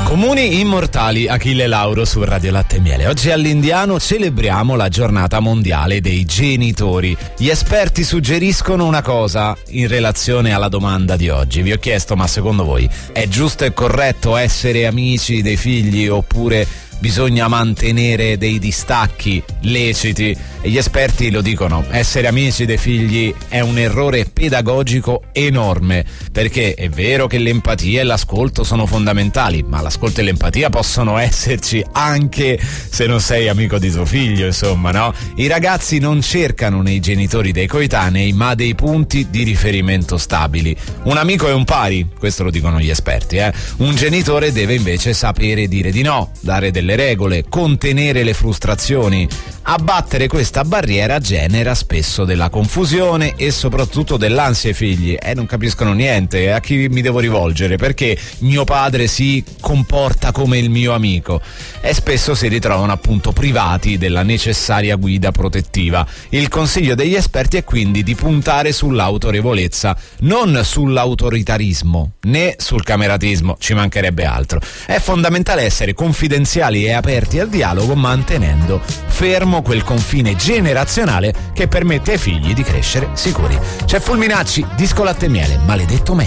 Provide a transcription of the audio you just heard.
Comuni immortali, Achille Lauro su Radio Latte e Miele. Oggi all'Indiano celebriamo la giornata mondiale dei genitori. Gli esperti suggeriscono una cosa in relazione alla domanda di oggi. Vi ho chiesto, ma secondo voi è giusto e corretto essere amici dei figli oppure bisogna mantenere dei distacchi leciti? E gli esperti lo dicono: essere amici dei figli è un errore pedagogico enorme, perché è vero che l'empatia e l'ascolto sono fondamentali, ma l'ascolto e l'empatia possono esserci anche se non sei amico di tuo figlio, insomma, no? I ragazzi non cercano nei genitori dei coetanei, ma dei punti di riferimento stabili. Un amico è un pari, questo lo dicono gli esperti, Un genitore deve invece sapere dire di no, dare delle regole, contenere le frustrazioni. Abbattere questa barriera genera spesso della confusione e soprattutto dell'ansia ai figli. Non capiscono niente, a chi mi devo rivolgere? Perché mio padre si comporta come il mio amico? E spesso si ritrovano appunto privati della necessaria guida protettiva. Il consiglio degli esperti è quindi di puntare sull'autorevolezza, non sull'autoritarismo né sul cameratismo, ci mancherebbe altro. È fondamentale essere confidenziali e aperti al dialogo, mantenendo fermo quel confine generazionale che permette ai figli di crescere sicuri. C'è Fulminacci, Disco Latte e Miele, maledetto me.